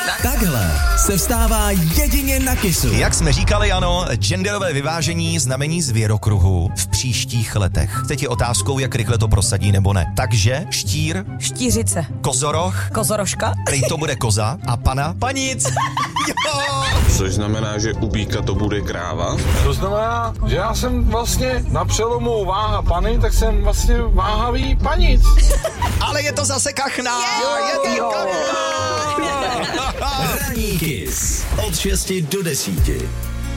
Takhle se vstává jedině na Kissu. Jak jsme říkali, ano, genderové vyvážení znamení zvěrokruhu v příštích letech. Teď je otázkou, jak rychle to prosadí nebo ne. Takže štír, Štířice. kozoroch, Kozorožka. prý to bude koza a pana panic. Jo! Což znamená, že u býka to bude kráva. To znamená, že já jsem vlastně na přelomu váha pany, tak jsem vlastně váhavý panic. Ale je to zase kachna. Je to kachna. Ranní Kiss od 6 do 10.